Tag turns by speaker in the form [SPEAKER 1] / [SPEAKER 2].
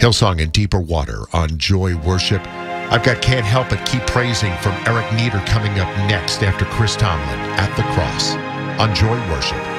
[SPEAKER 1] Hillsong and Deeper Water on Joy Worship. I've got Can't Help But Keep Praising from Eric Nieder coming up next after Chris Tomlin at the Cross on Joy Worship.